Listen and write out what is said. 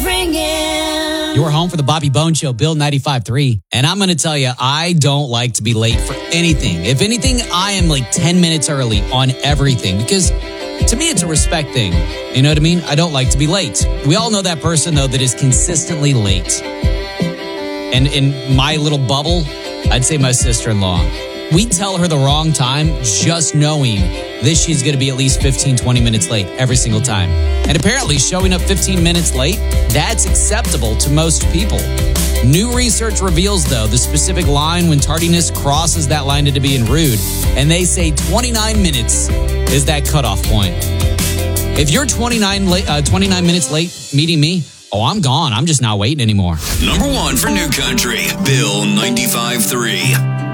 ringing. You're home for the Bobby Bone Show, Bill 95.3. And I'm going to tell you, I don't like to be late for anything. If anything, I am like 10 minutes early on everything because to me, it's a respect thing. You know what I mean? I don't like to be late. We all know that person, though, that is consistently late. And in my little bubble, I'd say my sister-in-law. We tell her the wrong time just knowing that she's going to be at least 15, 20 minutes late every single time. And apparently showing up 15 minutes late, that's acceptable to most people. New research reveals, though, the specific line when tardiness crosses that line into being rude. And they say 29 minutes is that cutoff point. If you're 29 minutes late meeting me, oh, I'm gone. I'm just not waiting anymore. Number one for New Country, Bill 95.3.